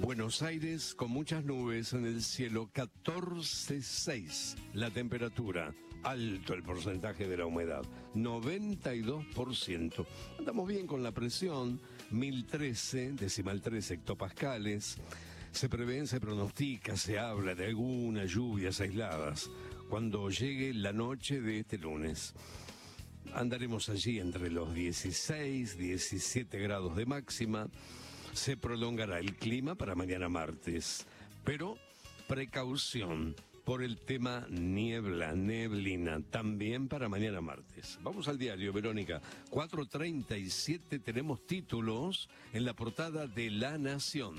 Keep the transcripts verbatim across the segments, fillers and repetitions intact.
Buenos Aires con muchas nubes en el cielo, catorce coma seis la temperatura, alto el porcentaje de la humedad, noventa y dos por ciento. Andamos bien con la presión, mil trece, decimal tres hectopascales. Se prevén, se pronostica, se habla de algunas lluvias aisladas cuando llegue la noche de este lunes. Andaremos allí entre los dieciséis, diecisiete grados de máxima. Se prolongará el clima para mañana martes, pero precaución por el tema niebla, neblina, también para mañana martes. Vamos al diario, Verónica. cuatro treinta y siete tenemos títulos en la portada de La Nación.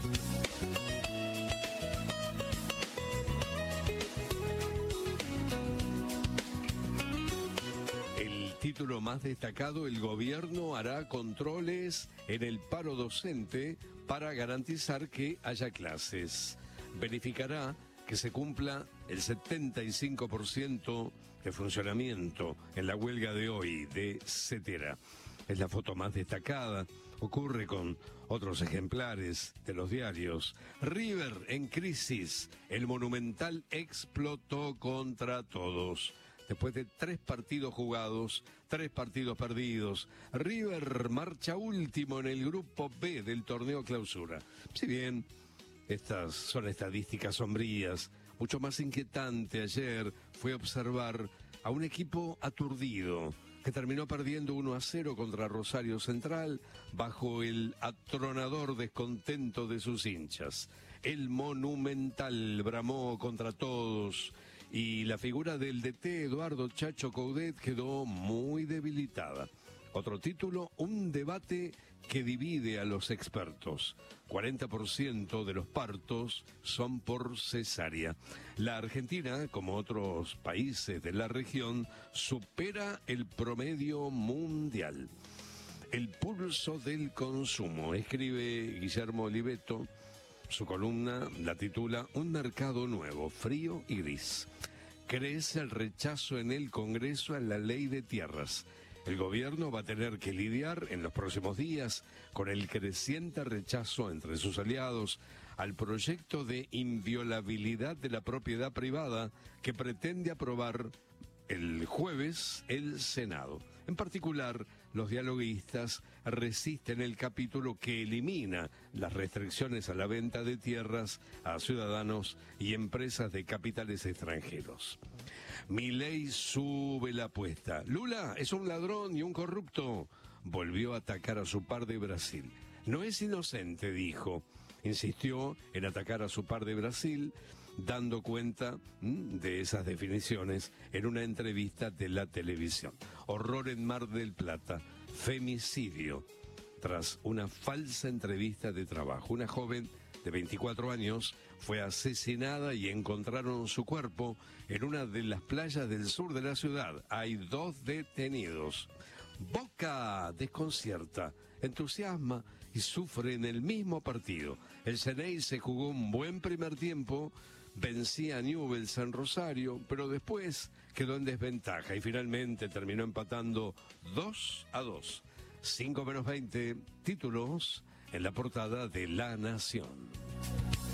Título más destacado: el gobierno hará controles en el paro docente para garantizar que haya clases. Verificará que se cumpla el setenta y cinco por ciento de funcionamiento en la huelga de hoy de Cetera. Es la foto más destacada. Ocurre con otros ejemplares de los diarios. River en crisis. El Monumental explotó contra todos. Después de tres partidos jugados, tres partidos perdidos, River marcha último en el grupo B del torneo Clausura. Si bien estas son estadísticas sombrías, mucho más inquietante ayer fue observar a un equipo aturdido que terminó perdiendo uno a cero contra Rosario Central bajo el atronador descontento de sus hinchas. El Monumental bramó contra todos y la figura del D T Eduardo Chacho Coudet quedó muy debilitada. Otro título: un debate que divide a los expertos. cuarenta por ciento de los partos son por cesárea. La Argentina, como otros países de la región, supera el promedio mundial. El pulso del consumo, escribe Guillermo Oliveto. Su columna la titula Un mercado nuevo, frío y gris. Crece el rechazo en el Congreso a la ley de tierras. El gobierno va a tener que lidiar en los próximos días con el creciente rechazo entre sus aliados al proyecto de inviolabilidad de la propiedad privada que pretende aprobar el jueves el Senado. En particular, los dialoguistas resisten el capítulo que elimina las restricciones a la venta de tierras a ciudadanos y empresas de capitales extranjeros. Milei sube la apuesta. Lula es un ladrón y un corrupto. Volvió a atacar a su par de Brasil. No es inocente, dijo. Insistió en atacar a su par de Brasil, dando cuenta ¿m? de esas definiciones en una entrevista de la televisión. Horror en Mar del Plata, femicidio, tras una falsa entrevista de trabajo. Una joven de veinticuatro años fue asesinada y encontraron su cuerpo en una de las playas del sur de la ciudad. Hay dos detenidos. Boca desconcierta, entusiasma y sufre en el mismo partido. El Ceney se jugó un buen primer tiempo, vencía a Newell's en Rosario, pero después quedó en desventaja y finalmente terminó empatando dos a dos. cinco menos veinte, títulos en la portada de La Nación.